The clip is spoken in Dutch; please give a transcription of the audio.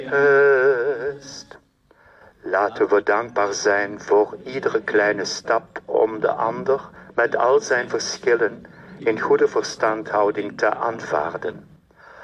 Rust. Laten we dankbaar zijn voor iedere kleine stap om de ander met al zijn verschillen in goede verstandhouding te aanvaarden.